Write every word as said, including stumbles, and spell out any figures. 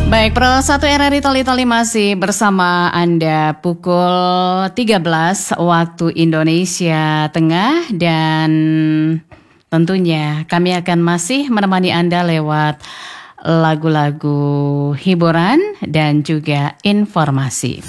Baik, Pro satu R R I Toli Toli masih bersama Anda pukul tiga belas waktu Indonesia Tengah, dan tentunya kami akan masih menemani Anda lewat lagu-lagu hiburan dan juga informasi.